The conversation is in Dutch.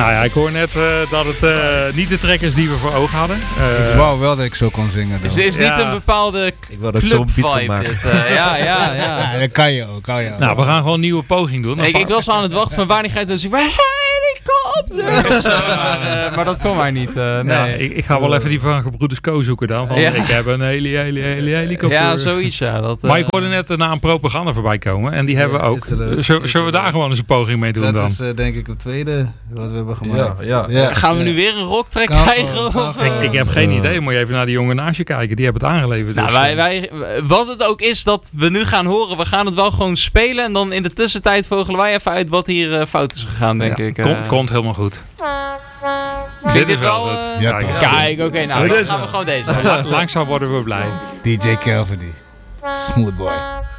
Nou ja, ik hoor net dat het niet de track is die we voor ogen hadden. Ik wou wel dat ik zo kon zingen. Dus er is niet een bepaalde clubvibe dit. Ja. Dat kan je ook. Nou, we gaan gewoon een nieuwe poging doen. Ik was al aan het wachten van wanneer ga je het dus zeggen. Helikopter! Maar dat kon maar niet. Nee. Ik ga wel even die van Gebroeders Co zoeken dan. Van, ik heb een hele helikopter. Ja, zoiets. Ja, maar ik hoorde net na een propaganda voorbij komen. En die hebben we ook. Zullen we daar gewoon eens een poging mee doen dan? Dat is denk ik de tweede wat we hebben gemaakt. Ja. Gaan we nu weer een rocktrack krijgen? Ik heb geen idee. Moet je even naar die jongen naast je kijken. Die hebben het aangeleverd. Dus, wij, wat het ook is dat we nu gaan horen. We gaan het wel gewoon spelen. En dan in de tussentijd vogelen wij even uit wat hier fout is gegaan, denk ik. Komt helemaal goed. Dit is wel goed. Kijk, oké, nou dan gaan we gewoon deze. Langzaam worden we blij. DJ Kelvin, Smooth Boy.